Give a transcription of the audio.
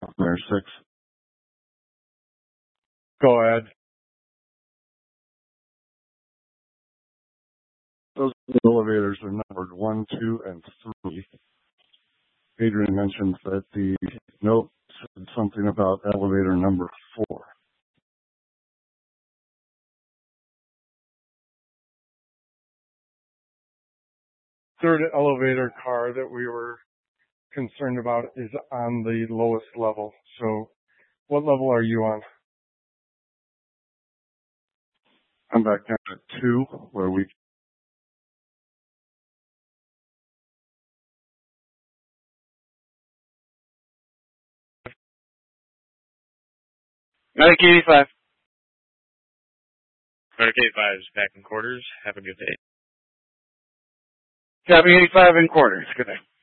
Mayor 6. Go ahead. Those elevators are numbered 1, 2, and 3. Adrian mentioned that the note said something about elevator number 4. Third elevator car that we were concerned about is on the lowest level. So what level are you on? I'm back down at 2, where we... Medic 85. Medic 85 is back in quarters. Have a good day. Copy 85 in quarters. Good day.